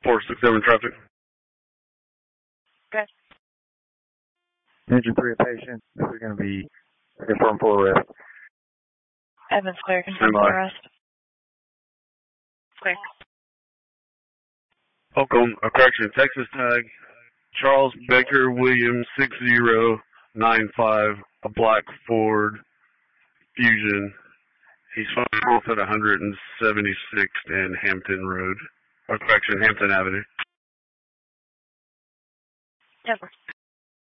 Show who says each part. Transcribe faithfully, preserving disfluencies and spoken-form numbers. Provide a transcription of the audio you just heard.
Speaker 1: four six seven traffic.
Speaker 2: Okay.
Speaker 3: Engine three, a patient. This is going to be confirmed for arrest.
Speaker 2: Evans clear, confirmed for arrest. Clear.
Speaker 1: Holcomb, a correction, Texas tag, Charles Baker Williams, six zero nine five, a black Ford Fusion. He's off at one seventy-sixth and Hampton Road, or correction, Hampton Avenue.
Speaker 2: Never.